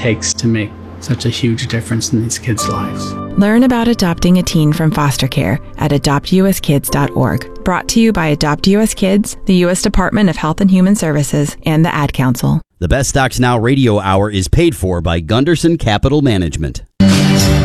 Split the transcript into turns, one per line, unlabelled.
takes to make such a huge difference in these kids' lives.
Learn about adopting a teen from foster care at adoptuskids.org. Brought to you by Adopt US Kids, the U.S. Department of Health and Human Services, and the Ad Council.
The Best Stocks Now radio hour is paid for by Gunderson Capital Management.